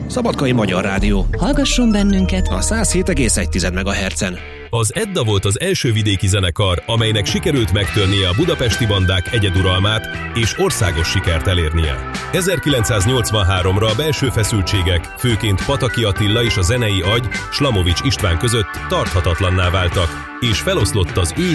Szabadkai Magyar Rádió. Hallgasson bennünket A 107,1 MHz-en. Az Edda volt az első vidéki zenekar, amelynek sikerült megtörnie a budapesti bandák egyeduralmát és országos sikert elérnie. 1983-ra a belső feszültségek, főként Pataki Attila és a zenei agy Slamovics István között tarthatatlanná váltak, és feloszlott az ő